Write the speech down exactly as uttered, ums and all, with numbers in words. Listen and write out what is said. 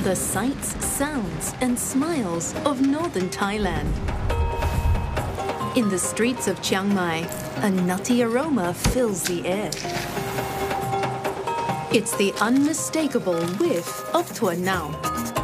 The sights, sounds, and smiles of northern Thailand. In the streets of Chiang Mai, a nutty aroma fills the air. It's the unmistakable whiff of Tuan Nao.